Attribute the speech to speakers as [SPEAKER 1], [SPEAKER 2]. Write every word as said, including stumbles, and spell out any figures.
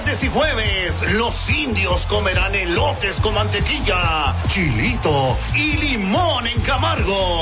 [SPEAKER 1] Martes y jueves, los indios comerán elotes con mantequilla, chilito y limón en Camargo.